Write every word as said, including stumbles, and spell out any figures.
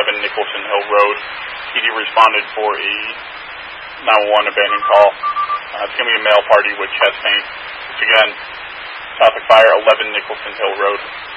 eleven Nicholson Hill Road. P D responded for a nine one one abandoned call. Uh, it's going to be a male party with chest pain. Once again, Topic Fire, eleven Nicholson Hill Road.